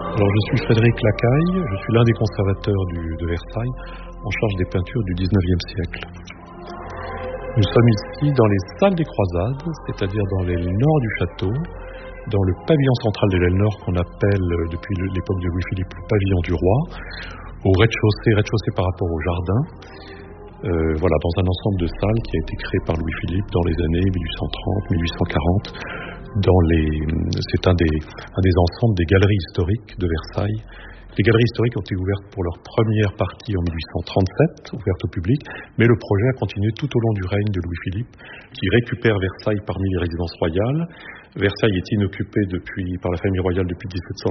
Alors je suis Frédéric Lacaille, je suis l'un des conservateurs de Versailles, en charge des peintures du 19e siècle. Nous sommes ici dans les salles des croisades, c'est-à-dire dans l'aile nord du château, dans le pavillon central de l'aile nord qu'on appelle depuis l'époque de Louis-Philippe le pavillon du roi, au rez-de-chaussée par rapport au jardin. Voilà, dans un ensemble de salles qui a été créé par Louis-Philippe dans les années 1830-1840. C'est un des ensembles des galeries historiques de Versailles. Les galeries historiques ont été ouvertes pour leur première partie en 1837, ouvertes au public, mais le projet a continué tout au long du règne de Louis-Philippe, qui récupère Versailles parmi les résidences royales. Versailles est inoccupée par la famille royale depuis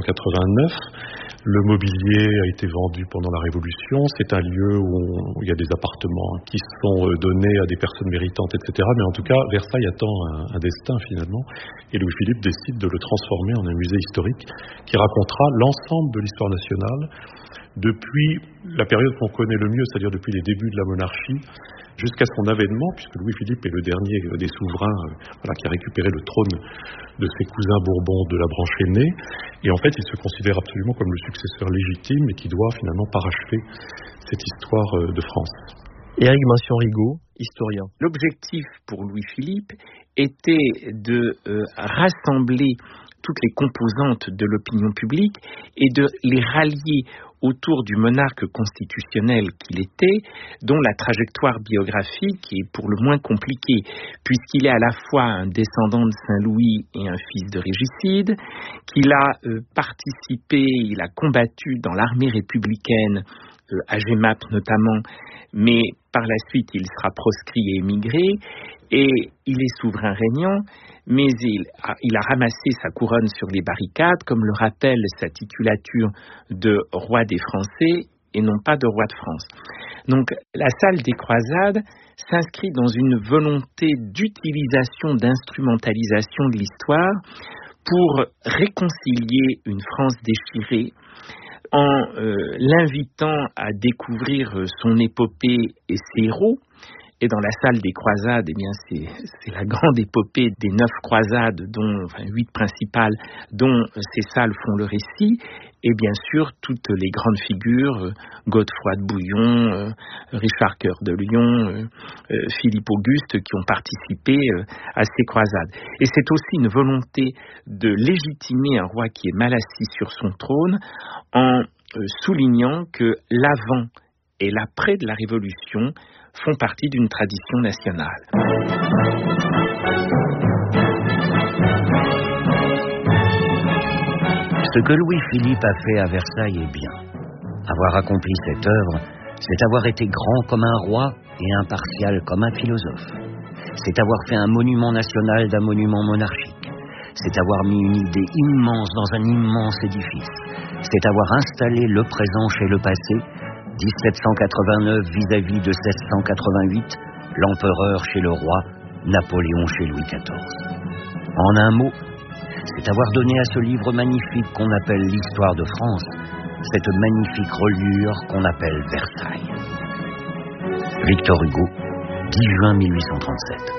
1789. Le mobilier a été vendu pendant la Révolution. C'est un lieu où il y a des appartements qui sont donnés à des personnes méritantes, etc. Mais en tout cas, Versailles attend un destin finalement. Et Louis-Philippe décide de le transformer en un musée historique qui racontera l'ensemble de l'histoire nationale depuis la période qu'on connaît le mieux, c'est-à-dire depuis les débuts de la monarchie, jusqu'à son avènement, puisque Louis-Philippe est le dernier des souverains qui a récupéré le trône de ses cousins Bourbons de la branche aînée. Et en fait, il se considère absolument comme le successeur légitime et qui doit finalement parachever cette histoire de France. Éric Mention-Rigaud, historien. L'objectif pour Louis-Philippe était de rassembler toutes les composantes de l'opinion publique et de les rallier autour du monarque constitutionnel qu'il était, dont la trajectoire biographique est pour le moins compliquée, puisqu'il est à la fois un descendant de Saint-Louis et un fils de régicide, qu'il a participé, il a combattu dans l'armée républicaine, à Jemmapes notamment, mais par la suite il sera proscrit et émigré, et il est souverain régnant, mais il a ramassé sa couronne sur les barricades, comme le rappelle sa titulature de roi des Français et non pas de roi de France. Donc la salle des croisades s'inscrit dans une volonté d'utilisation, d'instrumentalisation de l'histoire pour réconcilier une France déchirée, en l'invitant à découvrir son épopée et ses héros. Et dans la salle des croisades, eh bien, c'est la grande épopée des 9 croisades, 8 principales, dont ces salles font le récit. Et bien sûr, toutes les grandes figures, Godefroy de Bouillon, Richard Cœur de Lion, Philippe Auguste, qui ont participé à ces croisades. Et c'est aussi une volonté de légitimer un roi qui est mal assis sur son trône, en soulignant que l'avant et l'après de la Révolution font partie d'une tradition nationale. Ce que Louis-Philippe a fait à Versailles est bien. Avoir accompli cette œuvre, c'est avoir été grand comme un roi et impartial comme un philosophe. C'est avoir fait un monument national d'un monument monarchique. C'est avoir mis une idée immense dans un immense édifice. C'est avoir installé le présent chez le passé, 1789 vis-à-vis de 1688, l'empereur chez le roi, Napoléon chez Louis XIV. En un mot, c'est avoir donné à ce livre magnifique qu'on appelle l'histoire de France, cette magnifique reliure qu'on appelle Versailles. Victor Hugo, 10 juin 1837.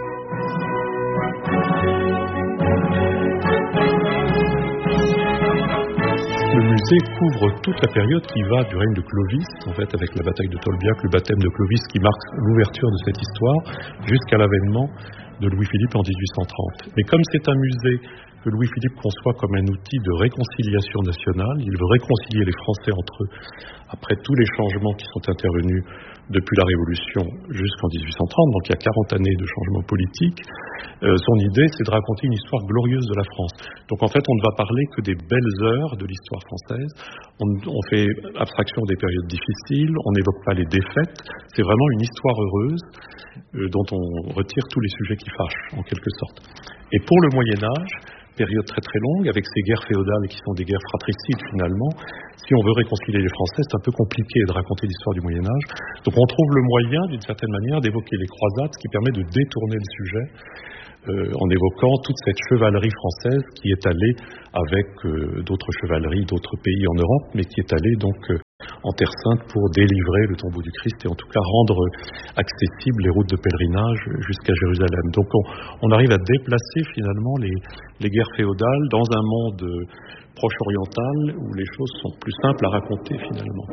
Le musée couvre toute la période qui va du règne de Clovis, en fait, avec la bataille de Tolbiac, le baptême de Clovis qui marque l'ouverture de cette histoire, jusqu'à l'avènement de Louis-Philippe en 1830. Mais comme c'est un musée que Louis-Philippe conçoit comme un outil de réconciliation nationale, il veut réconcilier les Français entre eux, après tous les changements qui sont intervenus depuis la Révolution jusqu'en 1830, donc il y a 40 années de changements politiques. Son idée, c'est de raconter une histoire glorieuse de la France. Donc en fait, on ne va parler que des belles heures de l'histoire française. On fait abstraction des périodes difficiles, on n'évoque pas les défaites. C'est vraiment une histoire heureuse dont on retire tous les sujets qui fâchent, en quelque sorte. Et pour le Moyen-Âge, période très très longue, avec ces guerres féodales qui sont des guerres fratricides finalement, si on veut réconcilier les Français, c'est un peu compliqué de raconter l'histoire du Moyen-Âge. Donc on trouve le moyen, d'une certaine manière, d'évoquer les croisades, ce qui permet de détourner le sujet en évoquant toute cette chevalerie française qui est allée avec d'autres chevaleries, d'autres pays en Europe, mais qui est allée donc en Terre Sainte pour délivrer le tombeau du Christ et en tout cas rendre accessibles les routes de pèlerinage jusqu'à Jérusalem. Donc on arrive à déplacer finalement les guerres féodales dans un monde proche orientale où les choses sont plus simples à raconter finalement.